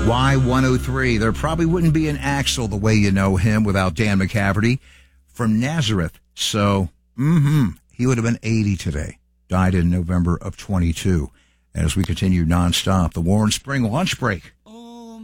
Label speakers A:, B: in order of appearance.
A: Y103. There probably wouldn't be an Axel the way you know him without Dan McCafferty from Nazareth. So, he would have been 80 today. Died in November of 22. As we continue nonstop, the Warren Spring lunch break